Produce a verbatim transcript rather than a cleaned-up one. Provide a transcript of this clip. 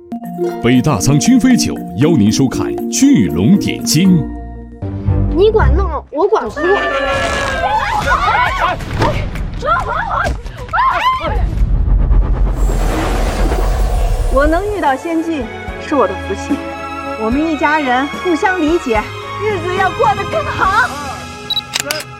北大仓君飞酒邀您收看《巨龙点睛》。 你管弄，我管护。 我能遇到仙境是我的福气，我们一家人互相理解，日子要过得更好。 二三